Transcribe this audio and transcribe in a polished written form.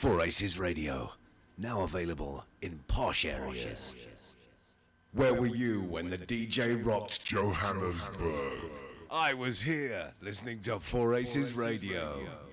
Four Aces Radio, now available in posh areas. Where were you when the DJ rocked Johannesburg? I was here listening to Four Aces Radio.